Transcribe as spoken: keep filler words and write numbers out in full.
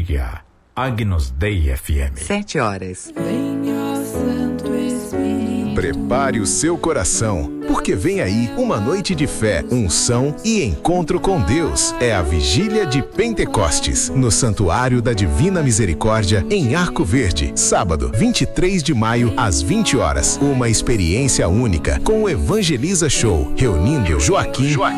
Siga Agnus Dei F M. Sete horas. Prepare o seu coração, porque vem aí uma noite de fé, unção e encontro com Deus. É a Vigília de Pentecostes, no Santuário da Divina Misericórdia, em Arco Verde. Sábado, vinte e três de maio, às vinte horas. Uma experiência única com o Evangeliza Show, reunindo Joaquim,